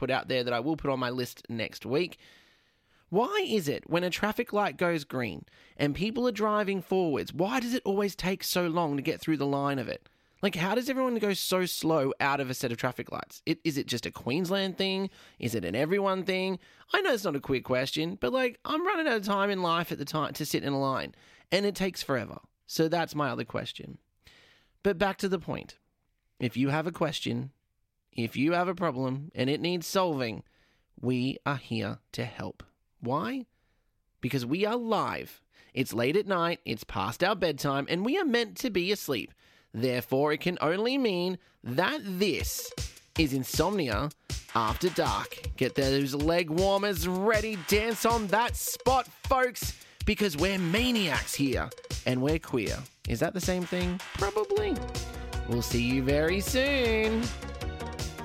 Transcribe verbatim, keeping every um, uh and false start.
put out there that I will put on my list next week. Why is it when a traffic light goes green and people are driving forwards, why does it always take so long to get through the line of it? Like, how does everyone go so slow out of a set of traffic lights? It, is it just a Queensland thing? Is it an everyone thing? I know it's not a quick question, but, like, I'm running out of time in life at the time to sit in a line, and it takes forever. So that's my other question. But back to the point. If you have a question, if you have a problem, and it needs solving, we are here to help. Why? Because we are live. It's late at night, it's past our bedtime, and we are meant to be asleep. Therefore, it can only mean that this is Insomnia After Dark. Get those leg warmers ready, dance on that spot, folks, because we're maniacs here, and we're queer. Is that the same thing? Probably. We'll see you very soon.